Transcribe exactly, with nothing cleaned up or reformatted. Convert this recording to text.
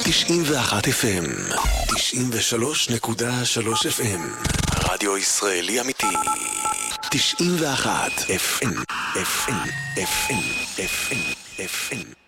תשעים ואחת אף אם, תשעים ושלוש נקודה שלוש אף אם, רדיו ישראלי אמיתי. תשעים ואחת אף אם, אף אם, אף אם, אף אם, אף אם.